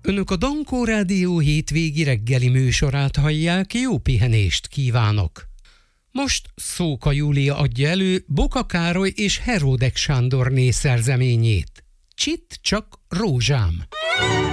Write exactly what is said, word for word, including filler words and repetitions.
Önök a Dankó Rádió hétvégi reggeli műsorát hallják, jó pihenést kívánok! Most Szóka Júlia adja elő Boka Károly és Heródek Sándorné szerzeményét. Csitt csak rózsám!